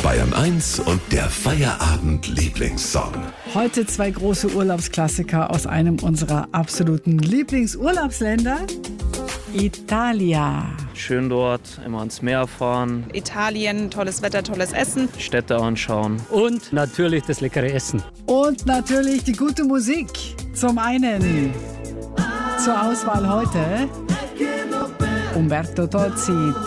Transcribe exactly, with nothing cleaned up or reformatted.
Bayern eins und der Feierabend-Lieblingssong. Heute zwei große Urlaubsklassiker aus einem unserer absoluten Lieblingsurlaubsländer. Italia. Schön dort, immer ans Meer fahren. Italien, tolles Wetter, tolles Essen. Städte anschauen. Und natürlich das leckere Essen. Und natürlich die gute Musik. Zum einen zur Auswahl heute Umberto Tozzi,